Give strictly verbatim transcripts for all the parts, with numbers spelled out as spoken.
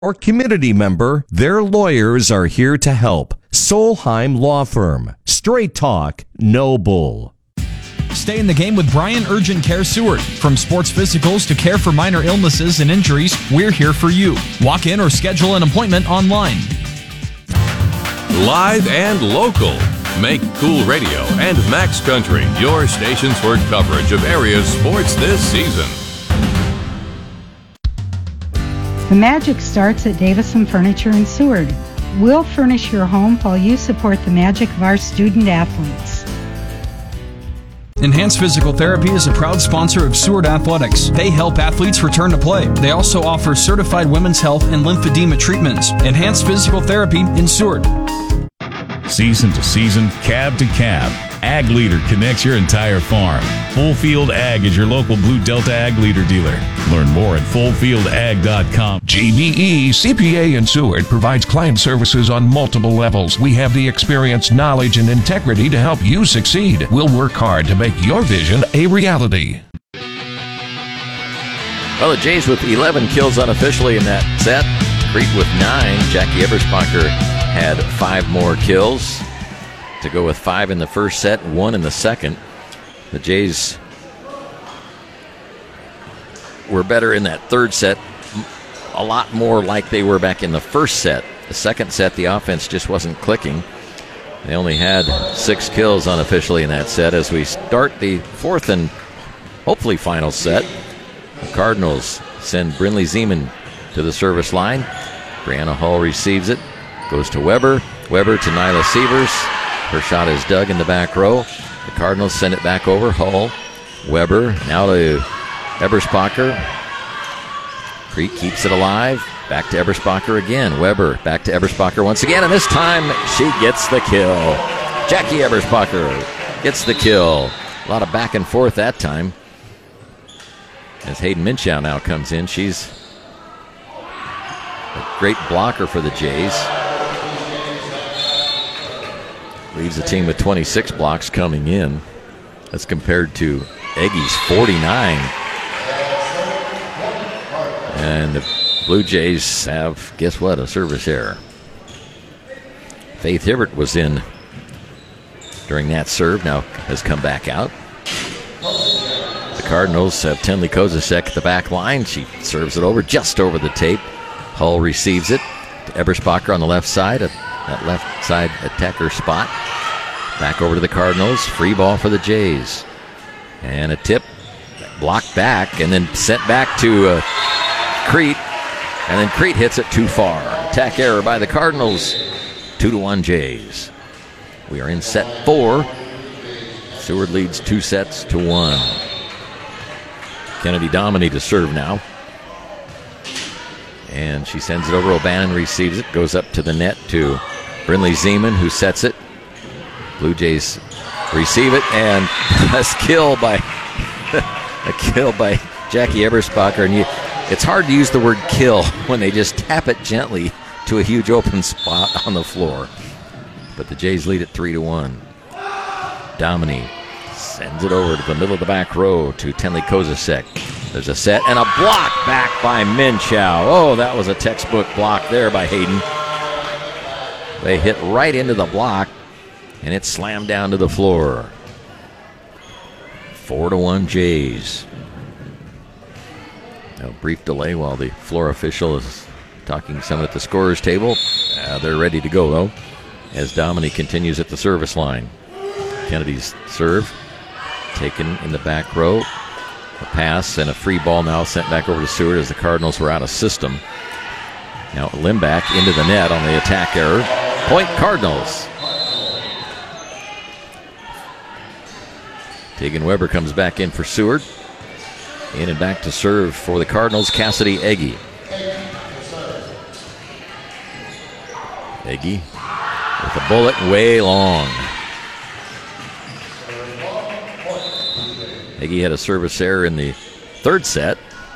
or community member, their lawyers are here to help. Solheim Law Firm. Straight talk, no bull. Stay in the game with Brian Urgent Care Seward. From sports physicals to care for minor illnesses and injuries, we're here for you. Walk in or schedule an appointment online. Live and local. Make Cool Radio and Max Country your stations for coverage of area sports this season. The magic starts at Davison Furniture in Seward. We'll furnish your home while you support the magic of our student athletes. Enhanced Physical Therapy is a proud sponsor of Seward Athletics. They help athletes return to play. They also offer certified women's health and lymphedema treatments. Enhanced Physical Therapy in Seward. Season to season, cab to cab, Ag Leader connects your entire farm. Full Field Ag is your local Blue Delta Ag Leader dealer. Learn more at full field ag dot com. G B E C P A in Seward provides client services on multiple levels. We have the experience, knowledge, and integrity to help you succeed. We'll work hard to make your vision a reality. Well, the Jays with eleven kills unofficially in that set. Crete with nine. Jackie Eberspacher had five more kills to go with five in the first set, one in the second. The Jays were better in that third set, a lot more like they were back in the first set. The second set, the offense just wasn't clicking. They only had six kills unofficially in that set. As we start the fourth and hopefully final set, the Cardinals send Brinley Zeman to the service line. Brianna Hull receives it, goes to Weber. Weber to Nyla Sievers. Her shot is dug in the back row. The Cardinals send it back over. Hull, Weber, now to Eberspacher. Crete keeps it alive. Back to Eberspacher again. Weber back to Eberspacher once again, and this time she gets the kill. Jackie Eberspacher gets the kill. A lot of back and forth that time. As Hayden Minshew now comes in, she's a great blocker for the Jays. Leaves the team with twenty-six blocks coming in. That's compared to Eggy's forty-nine. And the Blue Jays have, guess what, a service error. Faith Hibbert was in during that serve, now has come back out. The Cardinals have Tenley Kozasek at the back line. She serves it over, just over the tape. Hull receives it to Eberspacher on the left side, that left side attacker spot. Back over to the Cardinals. Free ball for the Jays. And a tip, blocked back, and then sent back to uh, Crete. And then Crete hits it too far. Attack error by the Cardinals. Two to one Jays. We are in set four. Seward leads two sets to one. Kennedy Dominy to serve now. And she sends it over. O'Bannon receives it. Goes up to the net to Brinley Zeman, who sets it. Blue Jays receive it, and a kill by a kill by Jackie Eberspacher. And you, it's hard to use the word kill when they just tap it gently to a huge open spot on the floor. But the Jays lead it three to one. Dominy sends it over to the middle of the back row to Tenley Kozasek. There's a set and a block back by Minshew. Oh, that was a textbook block there by Hayden. They hit right into the block, and it slammed down to the floor. Four to one Jays. Now, a brief delay while the floor official is talking to someone at the scorer's table. Uh, they're ready to go, though, as Dominy continues at the service line. Kennedy's serve taken in the back row. A pass and a free ball now sent back over to Seward as the Cardinals were out of system. Now Limback into the net on the attack error. Point Cardinals. Tegan Weber comes back in for Seward. In and back to serve for the Cardinals, Cassidy Eggy. Eggy with a bullet way long. Eggy had a service error in the third set.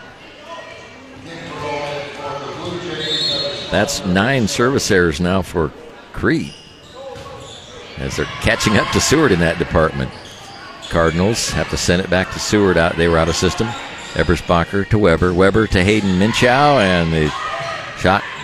That's nine service errors now for Crete, as they're catching up to Seward in that department. Cardinals have to send it back to Seward. Out, they were out of system. Eberspacher to Weber. Weber to Hayden Minshew, and the Shot